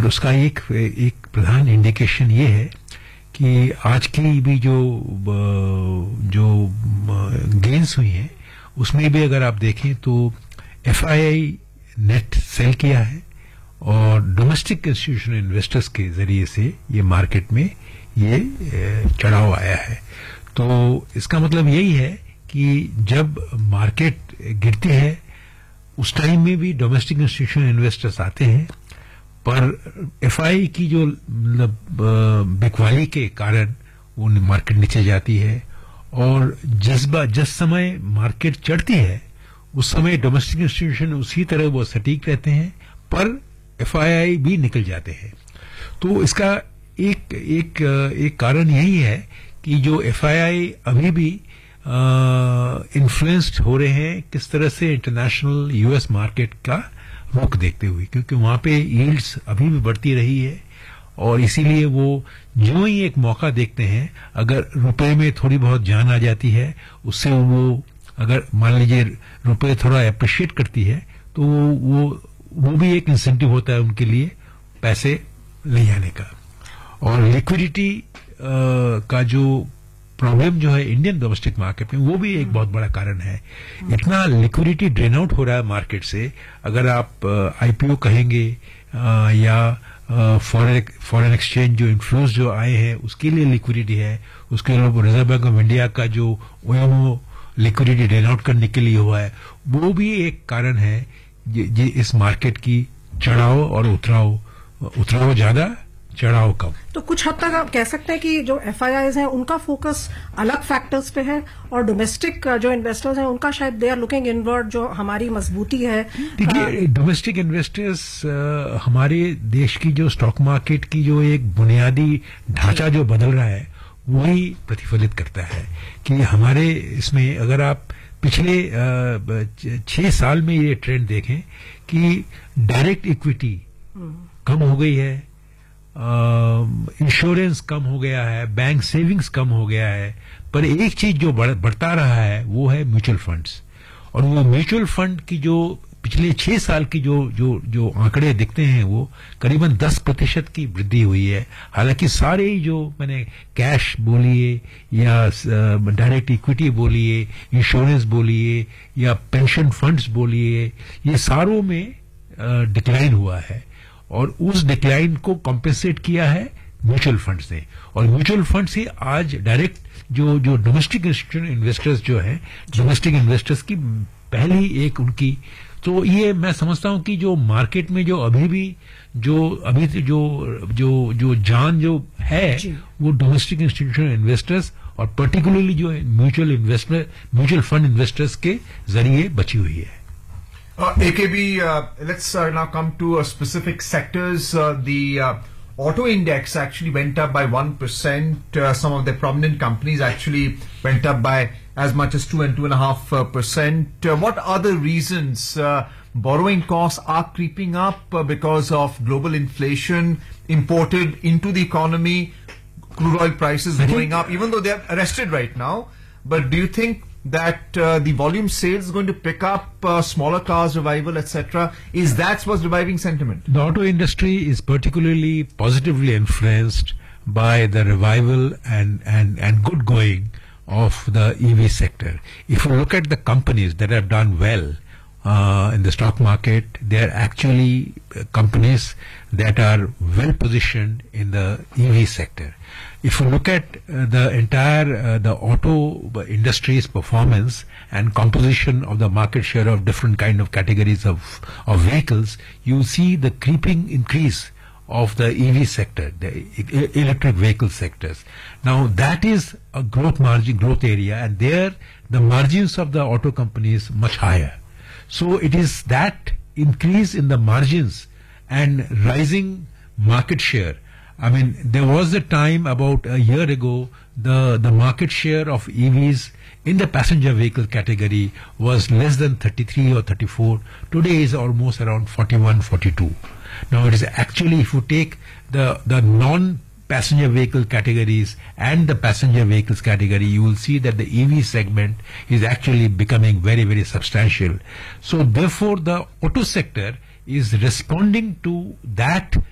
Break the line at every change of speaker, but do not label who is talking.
और उसका एक प्रधान इंडिकेशन ये है कि आज की भी जो गेन्स हुई हैं उसमें भी अगर आप देखें तो एफआईआई नेट सेल किया है और डोमेस्टिक इंस्टीट्यूशनल इन्वेस्टर्स के जरिए से ये मार्केट में ये चढ़ाव आया है। तो इसका मतलब यही है कि जब मार्केट गिरती है उस टाइम में भी डोमेस्टिक इंस्टीट्यूशनल इन्वेस्टर्स आते हैं, पर एफआई की जो बिकवाली के कारण वो मार्केट नीचे जाती है और जिस समय मार्केट चढ़ती है उस समय डोमेस्टिक इंस्टीट्यूशन उसी तरह वो सटीक रहते हैं, पर एफआईआई भी निकल जाते हैं। तो इसका एक कारण यही है कि जो एफआईआई अभी भी इन्फ्लुएंस्ड हो रहे हैं किस तरह से इंटरनेशनल यूएस मार्केट का रुख देखते हुए, क्योंकि वहां पे यील्ड्स अभी भी बढ़ती रही है और इसीलिए वो जो ही एक मौका देखते हैं, अगर रुपए में थोड़ी बहुत जान आ जाती है उससे वो अगर मान लीजिए रुपए थोड़ा एप्रिशिएट करती है तो वो भी एक इंसेंटिव होता है उनके लिए पैसे ले जाने का। और लिक्विडिटी का जो प्रॉब्लम जो है इंडियन डोमेस्टिक मार्केट में वो भी एक बहुत बड़ा कारण है। इतना लिक्विडिटी ड्रेन आउट हो रहा है मार्केट से, अगर आप आईपीओ कहेंगे या फॉरेन एक्सचेंज जो इन्फ्लोज जो आए हैं उसके लिए लिक्विडिटी है, उसके अलावा रिजर्व बैंक ऑफ इंडिया का जो ओएमओ लिक्विडिटी ड्रेन आउट करने के लिए हुआ है, वो भी एक कारण है ये इस मार्केट की चढ़ाव और उतराव ज्यादा चढ़ाव कम।
तो कुछ हद तक आप कह सकते हैं कि जो एफआईआईज हैं उनका फोकस अलग फैक्टर्स पे है और डोमेस्टिक जो इन्वेस्टर्स हैं उनका शायद दे आर लुकिंग इनवर्ड, जो हमारी मजबूती है।
देखिए डोमेस्टिक इन्वेस्टर्स हमारे देश की जो स्टॉक मार्केट की जो एक बुनियादी ढांचा जो बदल रहा है वही प्रतिफलित करता है कि हमारे इसमें अगर आप पिछले 6 साल में ये ट्रेंड देखें कि डायरेक्ट इक्विटी कम हो गई है, इंश्योरेंस कम हो गया है, बैंक सेविंग्स कम हो गया है, पर एक चीज जो बढ़ता रहा है वो है म्यूचुअल फंड्स। और वो म्यूचुअल फंड की जो पिछले 6 साल की जो आंकड़े दिखते हैं वो करीबन 10% की वृद्धि हुई है। हालांकि सारे जो मैंने कैश बोलिए या डायरेक्ट इक्विटी बोलिए, इंश्योरेंस बोलिए या पेंशन फंड्स बोलिए, ये सारों में डिक्लाइन हुआ है और उस डिक्लाइन को कॉम्पेंसेट किया है म्यूचुअल फंड्स ने। और म्यूचुअल फंड से आज डायरेक्ट जो डोमेस्टिक इंस्टीट्यूशनल इन्वेस्टर्स जो है, डोमेस्टिक इन्वेस्टर्स की पहली एक उनकी, तो ये मैं समझता हूं कि जो मार्केट में जो अभी जो जान जो है वो डोमेस्टिक इंस्टीट्यूशनल इन्वेस्टर्स और पर्टिकुलरली जो म्यूचुअल फंड इन्वेस्टर्स के जरिए बची हुई है।
AKB, let's now come to specific sectors. The auto index actually went up by 1%. Some of the prominent companies actually went up by as much as 2 and 2.5%. What are the reasons? Borrowing costs are creeping up because of global inflation imported into the economy. Crude oil prices going up, even though they are arrested right now. But do you think that the volume sales is going to pick up, smaller cars revival, etc.? Is that what's reviving sentiment?
The auto industry is particularly positively influenced by the revival and good going of the EV sector. If you look at the companies that have done well in the stock market, they are actually companies that are well positioned in the EV sector. If you look at the entire the auto industry's performance and composition of the market share of different kind of categories of vehicles, you see the creeping increase of the EV sector, the electric vehicle sectors. Now that is a growth area, and there the margins of the auto companies much higher. So it is that increase in the margins and rising market share. I mean, there was a time about a year ago, the market share of EVs in the passenger vehicle category was less than 33 or 34. Today is almost around 41, 42. Now it is actually, if you take the non-passenger vehicle categories and the passenger vehicles category, you will see that the EV segment is actually becoming very, very substantial. So therefore, the auto sector is responding to that